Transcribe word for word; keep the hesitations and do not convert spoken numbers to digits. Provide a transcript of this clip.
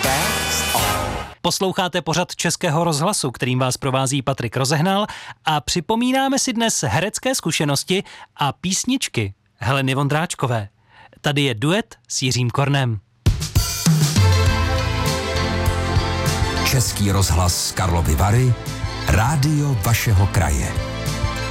Posloucháte pořad Českého rozhlasu, kterým vás provází Patrik Rozehnal, a připomínáme si dnes herecké zkušenosti a písničky Heleny Vondráčkové. Tady je duet s Jiřím Kornem. Český rozhlas z Karlovy Vary, rádio vašeho kraje.